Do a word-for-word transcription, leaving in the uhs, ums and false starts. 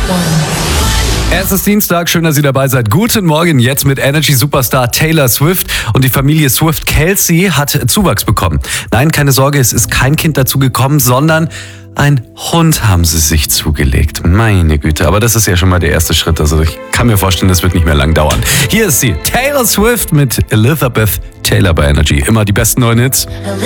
Es ist Dienstag, schön, dass ihr dabei seid. Guten Morgen, jetzt mit Energy-Superstar Taylor Swift. Und die Familie Swift-Kelsey hat Zuwachs bekommen. Nein, keine Sorge, es ist kein Kind dazu gekommen, sondern ein Hund haben sie sich zugelegt. Meine Güte, aber das ist ja schon mal der erste Schritt. Also ich kann mir vorstellen, das wird nicht mehr lang dauern. Hier ist sie, Taylor Swift mit Elizabeth Taylor bei Energy. Immer die besten neuen Hits.